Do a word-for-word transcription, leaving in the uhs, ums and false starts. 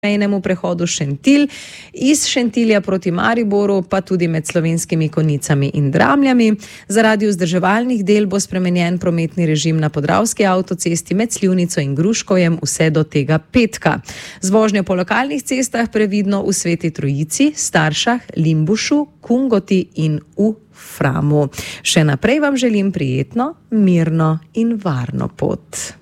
mejnemu prehodu Šentilj, iz Šentilja proti Mariboru, pa tudi med Slovenskimi Konjicami in Dramljami. Zaradi vzdrževalnih del bo spremenjen prometni režim na Podravski avtocesti med Slivnico in Gruškovjem vse do tega petka. Z vožnjo po lokalnih cestah previdno v Sveti Trojici, Staršah, Limbušu, Kungoti in v Framu. Še naprej vam želim prijetno, mirno in varno pot.